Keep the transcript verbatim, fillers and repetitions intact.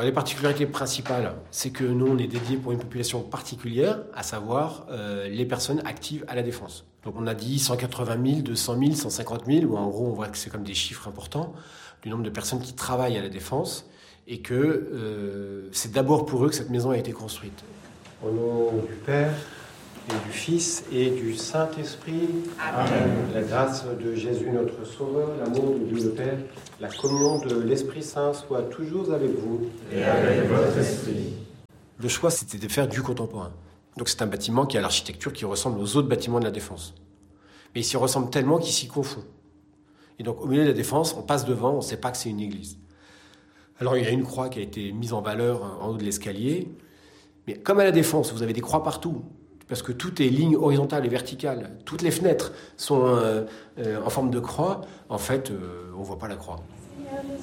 les particularités principales, c'est que nous, on est dédié pour une population particulière, à savoir euh, les personnes actives à la Défense. Donc on a dit cent quatre-vingt mille, deux cent mille, cent cinquante mille, où en gros on voit que c'est comme des chiffres importants du nombre de personnes qui travaillent à la Défense et que euh, c'est d'abord pour eux que cette maison a été construite. Au nom du Père et du Fils et du Saint-Esprit. Amen. La grâce de Jésus notre Sauveur, l'amour de Dieu le Père, la communion de l'Esprit Saint soit toujours avec vous. Et avec votre esprit. Le choix, c'était de faire du contemporain. Donc c'est un bâtiment qui a l'architecture qui ressemble aux autres bâtiments de la Défense. Mais il s'y ressemble tellement qu'il s'y confond. Et donc au milieu de la Défense, on passe devant, on ne sait pas que c'est une église. Alors il y a une croix qui a été mise en valeur en haut de l'escalier. Mais comme à la Défense, vous avez des croix partout. Parce que tout est ligne horizontale et verticale. Toutes les fenêtres sont euh, euh, en forme de croix. En fait, euh, on ne voit pas la croix. Seigneur Jésus